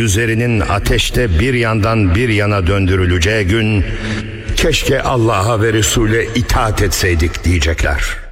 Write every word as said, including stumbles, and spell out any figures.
yüzlerinin ateşte bir yandan bir yana döndürüleceği gün, keşke Allah'a ve Resul'e itaat etseydik diyecekler.